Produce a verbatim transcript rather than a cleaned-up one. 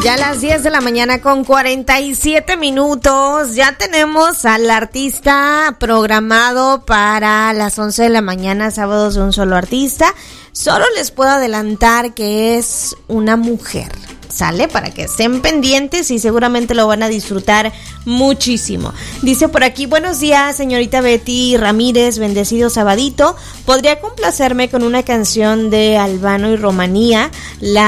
Ya a las diez de la mañana con cuarenta y siete minutos, ya tenemos al artista programado para las once de la mañana, sábados de un solo artista. Solo les puedo adelantar que es una mujer, ¿sale? Para que estén pendientes y seguramente lo van a disfrutar muchísimo. Dice por aquí, buenos días, señorita Betty Ramírez, bendecido sabadito. ¿Podría complacerme con una canción de Albano y Romanía? La